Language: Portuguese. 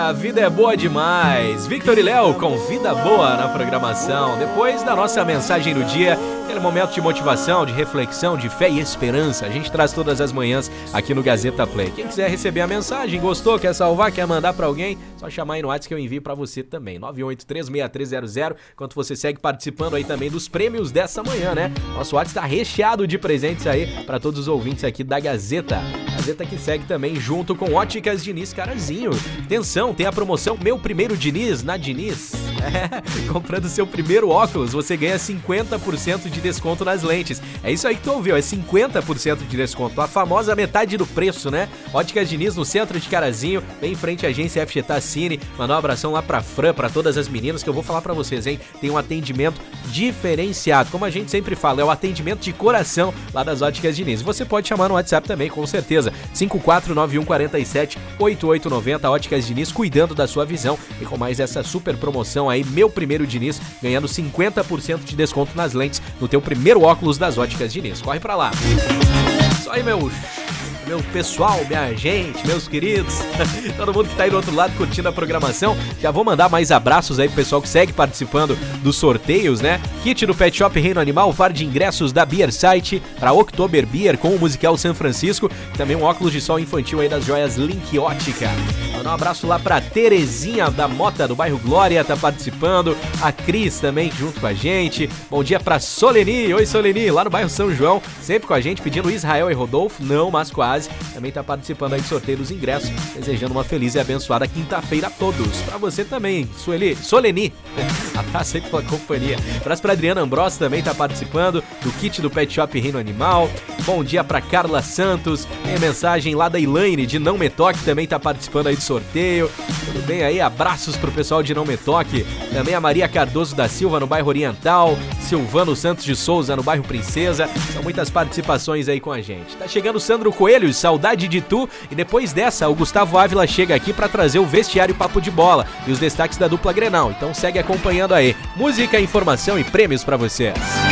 A vida é boa demais. Victor e Léo com Vida Boa na programação. Depois da nossa mensagem do dia, aquele momento de motivação, de reflexão, de fé e esperança. A gente traz todas as manhãs aqui no Gazeta Play. Quem quiser receber a mensagem, gostou, quer salvar, quer mandar pra alguém, só chamar aí no WhatsApp que eu envio pra você também. 9836300. Enquanto você segue participando aí também dos prêmios dessa manhã, né? Nosso WhatsApp tá recheado de presentes aí pra todos os ouvintes aqui da Gazeta. Gazeta que segue também junto com Óticas Diniz Carazinho. Atenção, tem a promoção Meu Primeiro Diniz na Diniz. Comprando seu primeiro óculos, você ganha 50% de desconto nas lentes. É isso aí que tu ouviu, é 50% de desconto. A famosa metade do preço, né? Óticas Diniz no centro de Carazinho, bem em frente à agência FG Tassini. Mandar um abração lá pra Fran, pra todas as meninas, que eu vou falar pra vocês, hein? Tem um atendimento diferenciado. Como a gente sempre fala, é o atendimento de coração lá das Óticas Diniz. Você pode chamar no WhatsApp também, com certeza. 5491478890. Óticas Diniz, cuidando da sua visão. E com mais essa super promoção aí, Meu Primeiro Diniz, ganhando 50% de desconto nas lentes no teu primeiro óculos das Óticas Diniz. Corre pra lá. Isso aí, meu pessoal, minha gente, meus queridos, todo mundo que tá aí do outro lado curtindo a programação. Já vou mandar mais abraços aí pro pessoal que segue participando dos sorteios, né? Kit do Pet Shop Reino Animal, par de ingressos da Beer Site pra Oktober Beer com o musical San Francisco, também um óculos de sol infantil aí das joias Link Ótica. Mandar um abraço lá pra Terezinha da Mota, do bairro Glória, tá participando, a Cris também junto com a gente. Bom dia pra Soleni, oi Soleni, lá no bairro São João, sempre com a gente, pedindo Israel e Rodolfo, não, mas quase. Também tá participando aí do sorteio dos ingressos, desejando uma feliz e abençoada quinta-feira a todos. Pra você também, Soleni. Abraço aí pela companhia. Abraço pra Adriana Ambrosio, também tá participando do kit do Pet Shop Reino Animal. Bom dia pra Carla Santos. Tem a mensagem lá da Elaine de Não Me Toque, também tá participando aí do sorteio. Tudo bem aí? Abraços pro pessoal de Não Me Toque. Também a Maria Cardoso da Silva no bairro Oriental. Silvano Santos de Souza no bairro Princesa. São muitas participações aí com a gente. Tá chegando o Sandro Coelho, Saudade de Tu, e depois dessa o Gustavo Ávila chega aqui pra trazer o vestiário Papo de Bola e os destaques da dupla Grenal. Então segue acompanhando aí. Música, informação e prêmios pra vocês.